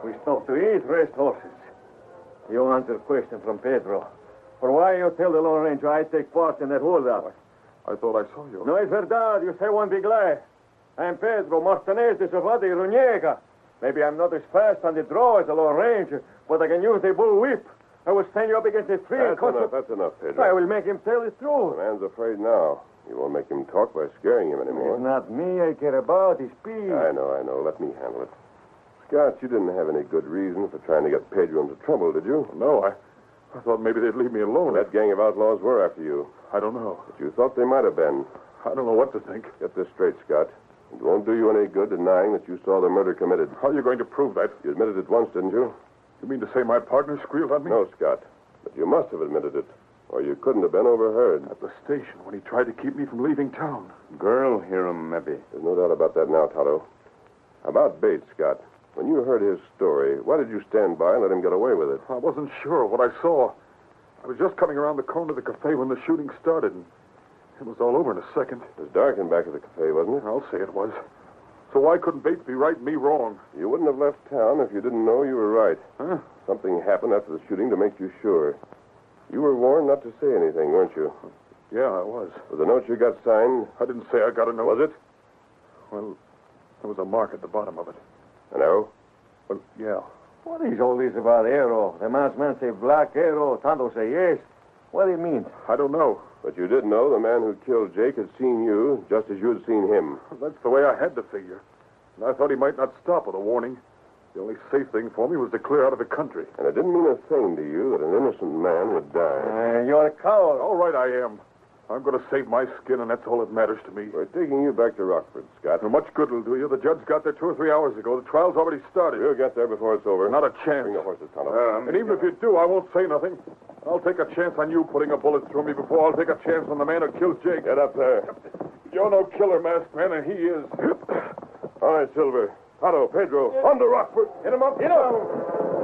We stopped to eat, rest horses. You answer question from Pedro. For why you tell the Lone Ranger I take part in that holdup? I thought I saw you. No es verdad. You say one big lie. I'm Pedro Martinez de Servati Ruñega. Maybe I'm not as fast on the draw as the Lone Ranger, but I can use the bull whip. I will stand you up against the tree. That's enough, Pedro. I will make him tell the truth. The man's afraid now. You won't make him talk by scaring him anymore. It's not me I care about. It's Pete. I know. Let me handle it. Scott, you didn't have any good reason for trying to get Pedro into trouble, did you? No, I thought maybe they'd leave me alone. That gang of outlaws were after you. I don't know. But you thought they might have been. I don't know what to think. Get this straight, Scott. It won't do you any good denying that you saw the murder committed. How are you going to prove that? You admitted it once, didn't you? You mean to say my partner squealed on me? No, Scott. But you must have admitted it, or you couldn't have been overheard. At the station, when he tried to keep me from leaving town. Girl hear him, maybe. There's no doubt about that now, Tonto. About Bates, Scott. When you heard his story, why did you stand by and let him get away with it? I wasn't sure of what I saw. I was just coming around the corner of the cafe when the shooting started, and it was all over in a second. It was dark in back of the cafe, wasn't it? I'll say it was. So why couldn't Bates be right and me wrong? You wouldn't have left town if you didn't know you were right. Huh? Something happened after the shooting to make you sure. You were warned not to say anything, weren't you? Yeah, I was. Was the note you got signed? I didn't say I got a note. Was it? Well, there was a mark at the bottom of it. An arrow? Well, yeah. What is all this about arrow? The man's man say black arrow. Tonto say yes. What do you mean? I don't know. But you did know the man who killed Jake had seen you just as you had seen him. That's the way I had to figure. And I thought he might not stop with a warning. The only safe thing for me was to clear out of the country. And it didn't mean a thing to you that an innocent man would die. You're a coward. All right, I am. I'm going to save my skin, and that's all that matters to me. We're taking you back to Rockford, Scott. So much good will do you. The judge got there 2 or 3 hours ago. The trial's already started. We'll get there before it's over. Not a chance. Bring the horses, Tonto. And even if you do, I won't say nothing. I'll take a chance on you putting a bullet through me before I'll take a chance on the man who killed Jake. Get up there. You're no killer, masked man, and he is. All right, Silver. Tonto, Pedro, on to Rockford. Hit him up. Hit him.